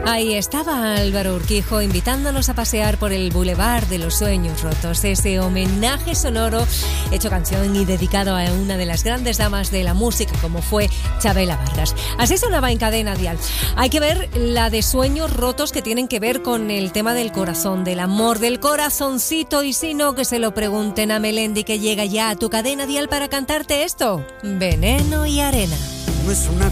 Ahí estaba Álvaro Urquijo invitándonos a pasear por el Boulevard de los Sueños Rotos, ese homenaje sonoro hecho canción y dedicado a una de las grandes damas de la música como fue Chabela Vargas. Así sonaba en Cadena Dial. Hay que ver la de Sueños Rotos que tienen que ver con el tema del corazón, del amor, del corazoncito, y si no, que se lo pregunten a Melendi, que llega ya a tu Cadena Dial para cantarte esto: Veneno y Arena. No es una